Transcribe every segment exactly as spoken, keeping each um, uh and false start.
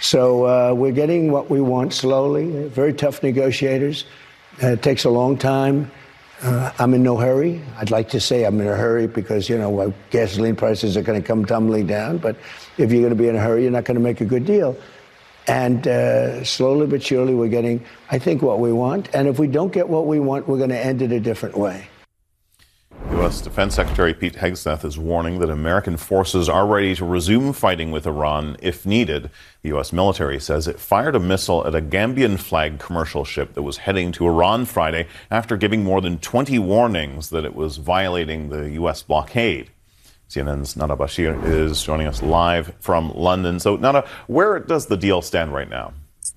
So uh, we're getting what we want slowly. Very tough negotiators. Uh, it takes a long time. Uh, I'm in no hurry. I'd like to say I'm in a hurry because, you know, gasoline prices are going to come tumbling down. But if you're going to be in a hurry, you're not going to make a good deal. And uh, slowly but surely, we're getting, I think, what we want. And if we don't get what we want, we're going to end it a different way. U S Defense Secretary Pete Hegseth is warning that American forces are ready to resume fighting with Iran if needed. The U S military says it fired a missile at a Gambian-flagged commercial ship that was heading to Iran Friday after giving more than twenty warnings that it was violating the U S blockade. C N N's Nada Bashir is joining us live from London. So, Nada, where does the deal stand right now?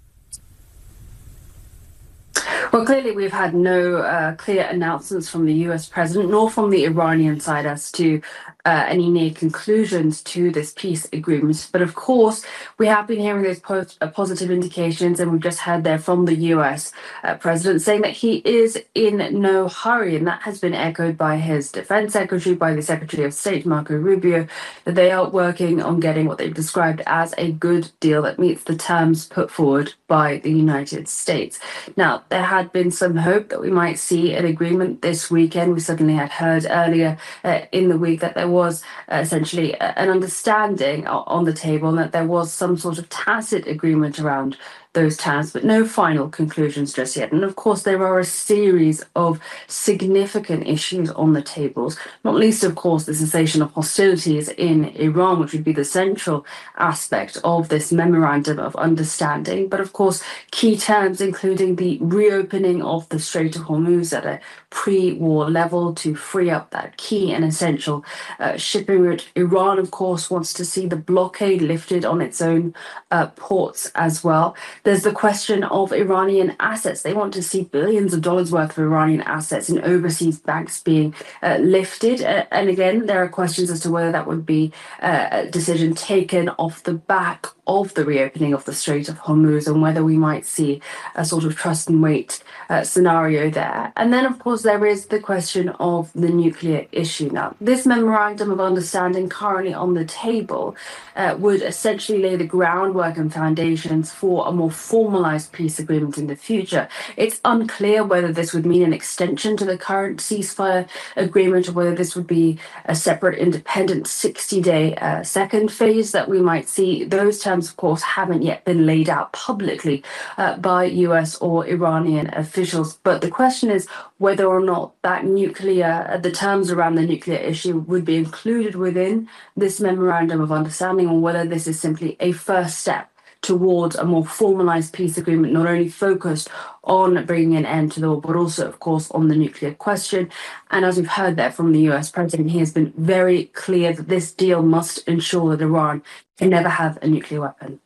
Well, clearly we've had no uh, clear announcements from the U S president nor from the Iranian side as to uh, any near conclusions to this peace agreement. But of course, we have been hearing those po- uh, positive indications, and we've just heard there from the U S uh, president saying that he is in no hurry. And that has been echoed by his defense secretary, by the Secretary of State, Marco Rubio, that they are working on getting what they've described as a good deal that meets the terms put forward by the United States. Now, there had been some hope that we might see an agreement this weekend. We certainly had heard earlier uh, in the week that there was uh, essentially an understanding on the table and that there was some sort of tacit agreement around those terms, but no final conclusions just yet. And of course, there are a series of significant issues on the tables, not least, of course, the cessation of hostilities in Iran, which would be the central aspect of this memorandum of understanding. But of course, key terms, including the reopening of the Strait of Hormuz at a pre-war level to free up that key and essential uh, shipping route. Iran, of course, wants to see the blockade lifted on its own uh, ports as well. There's the question of Iranian assets. They want to see billions of dollars worth of Iranian assets in overseas banks being uh, lifted. Uh, and again, there are questions as to whether that would be uh, a decision taken off the back of the reopening of the Strait of Hormuz and whether we might see a sort of trust and wait uh, scenario there. And then, of course, there is the question of the nuclear issue. Now, this memorandum of understanding currently on the table uh, would essentially lay the groundwork and foundations for a more formalized peace agreement in the future. It's unclear whether this would mean an extension to the current ceasefire agreement or whether this would be a separate independent sixty-day uh, second phase that we might see. Those terms, of course, haven't yet been laid out publicly uh, by U S or Iranian officials. But the question is whether or not that nuclear, the terms around the nuclear issue would be included within this memorandum of understanding, or whether this is simply a first step towards a more formalized peace agreement, not only focused on bringing an end to the war, but also, of course, on the nuclear question. And as we've heard there from the U S president, he has been very clear that this deal must ensure that Iran can never have a nuclear weapon.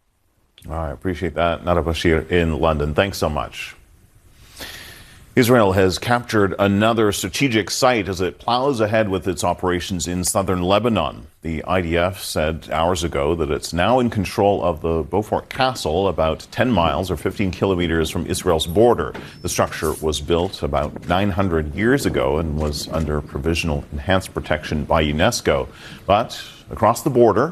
I appreciate that. Nada Bashir in London. Thanks so much. Israel has captured another strategic site as it plows ahead with its operations in southern Lebanon. The I D F said hours ago that it's now in control of the Beaufort Castle, about ten miles or fifteen kilometers from Israel's border. The structure was built about nine hundred years ago and was under provisional enhanced protection by UNESCO. But across the border,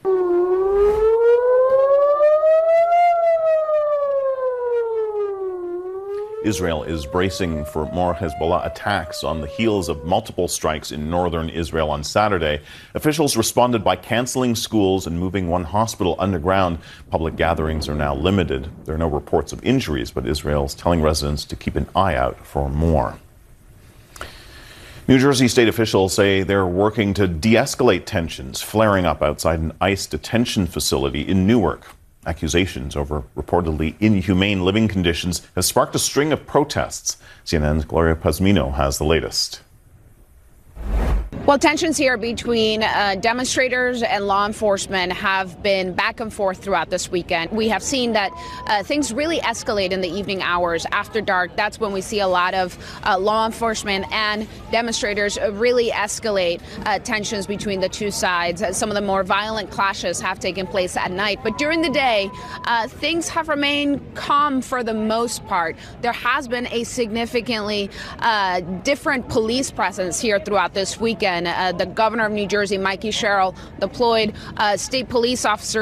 Israel is bracing for more Hezbollah attacks on the heels of multiple strikes in northern Israel on Saturday. Officials responded by canceling schools and moving one hospital underground. Public gatherings are now limited. There are no reports of injuries, but Israel's telling residents to keep an eye out for more. New Jersey state officials say they're working to de-escalate tensions flaring up outside an ICE detention facility in Newark. Accusations over reportedly inhumane living conditions have sparked a string of protests. C N N's Gloria Pazmino has the latest. Well, tensions here between uh, demonstrators and law enforcement have been back and forth throughout this weekend. We have seen that uh, things really escalate in the evening hours after dark. That's when we see a lot of uh, law enforcement and demonstrators really escalate uh, tensions between the two sides. Some of the more violent clashes have taken place at night. But during the day, uh, things have remained calm for the most part. There has been a significantly uh, different police presence here throughout this weekend. Uh, the governor of New Jersey, Mikey Sherrill, deployed uh, state police officers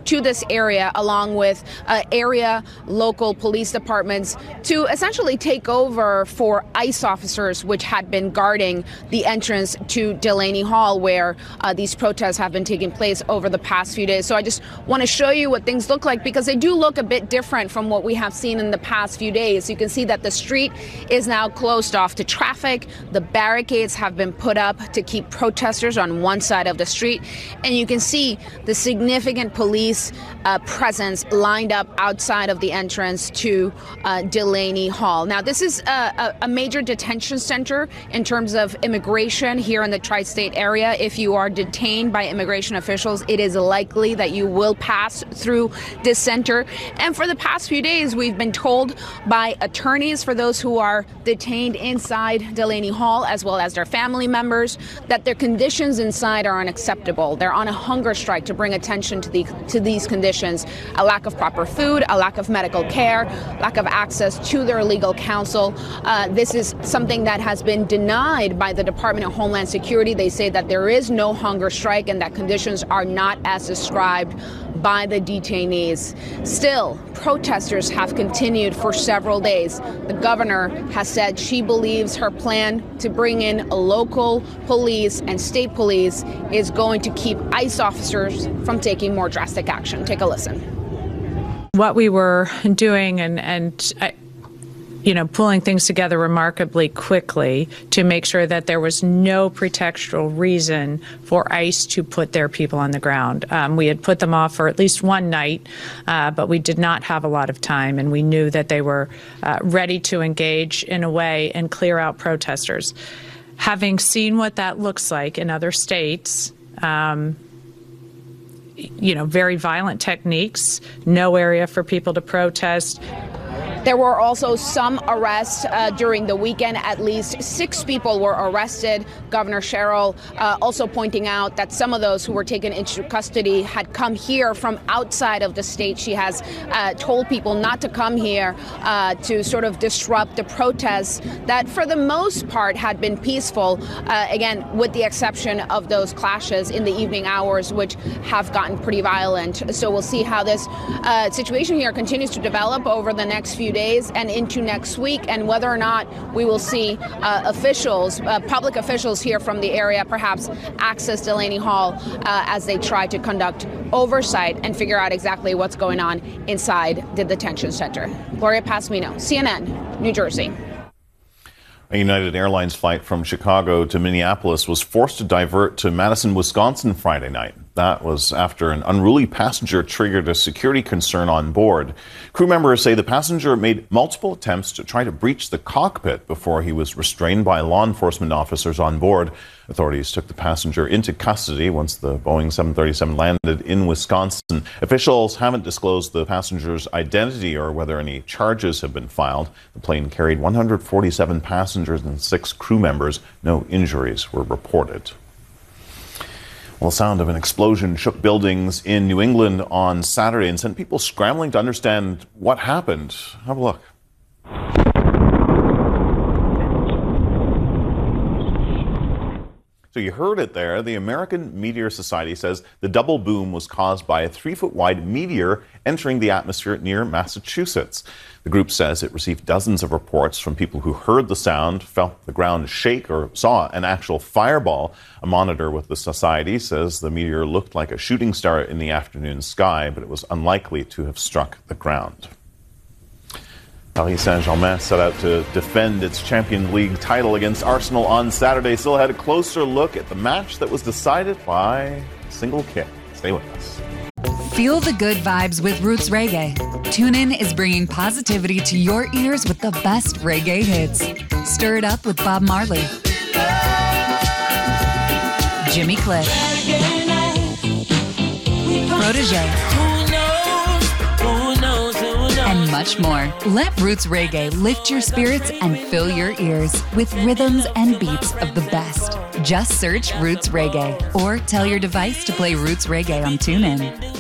to this area, along with uh, area local police departments, to essentially take over for ICE officers, which had been guarding the entrance to Delaney Hall, where uh, these protests have been taking place over the past few days. So I just want to show you what things look like, because they do look a bit different from what we have seen in the past few days. You can see that the street is now closed off to traffic. The barricades have been put up to keep protesters on one side of the street. And you can see the significant police uh, presence lined up outside of the entrance to uh, Delaney Hall. Now, this is a, a major detention center in terms of immigration here in the tri-state area. If you are detained by immigration officials, it is likely that you will pass through this center. And for the past few days, we've been told by attorneys for those who are detained inside Delaney Hall, as well as their family members, that their conditions inside are unacceptable. They're on a hunger strike to bring attention to the to these conditions: a lack of proper food, a lack of medical care, lack of access to their legal counsel. Uh, this is something that has been denied by the Department of Homeland Security. They say that there is no hunger strike and that conditions are not as described by the detainees. Still, protesters have continued for several days. The governor has said she believes her plan to bring in local police and state police is going to keep ICE officers from taking more drastic action. Take a listen. What we were doing and, and I, you know, pulling things together remarkably quickly to make sure that there was no pretextual reason for ICE to put their people on the ground. Um, we had put them off for at least one night, uh, but we did not have a lot of time, and we knew that they were uh, ready to engage in a way and clear out protesters. Having seen what that looks like in other states, um, you know, very violent techniques, no area for people to protest. There were also some arrests uh, during the weekend. At least six people were arrested. Governor Sherrill uh, also pointing out that some of those who were taken into custody had come here from outside of the state. She has uh, told people not to come here uh, to sort of disrupt the protests that, for the most part, had been peaceful, uh, again, with the exception of those clashes in the evening hours, which have gotten pretty violent. So we'll see how this uh, situation here continues to develop over the next few days. days and into next week, and whether or not we will see uh, officials, uh, public officials here from the area perhaps access Delaney Hall uh, as they try to conduct oversight and figure out exactly what's going on inside the detention center. Gloria Pasmino, C N N, New Jersey. A United Airlines flight from Chicago to Minneapolis was forced to divert to Madison, Wisconsin Friday night. That was after an unruly passenger triggered a security concern on board. Crew members say the passenger made multiple attempts to try to breach the cockpit before he was restrained by law enforcement officers on board. Authorities took the passenger into custody once the Boeing seven thirty-seven landed in Wisconsin. Officials haven't disclosed the passenger's identity or whether any charges have been filed. The plane carried one hundred forty-seven passengers and six crew members. No injuries were reported. Well, the sound of an explosion shook buildings in New England on Saturday and sent people scrambling to understand what happened. Have a look. So you heard it there. The American Meteor Society says the double boom was caused by a three-foot-wide meteor entering the atmosphere near Massachusetts. The group says it received dozens of reports from people who heard the sound, felt the ground shake, or saw an actual fireball. A monitor with the society says the meteor looked like a shooting star in the afternoon sky, but it was unlikely to have struck the ground. Paris Saint-Germain set out to defend its Champions League title against Arsenal on Saturday. Still had a closer look at the match that was decided by a single kick. Stay with us. Feel the good vibes with Roots Reggae. TuneIn is bringing positivity to your ears with the best reggae hits. Stir it up with Bob Marley, Jimmy Cliff, Protégé, and much more. Let Roots Reggae lift your spirits and fill your ears with rhythms and beats of the best. Just search Roots Reggae or tell your device to play Roots Reggae on TuneIn.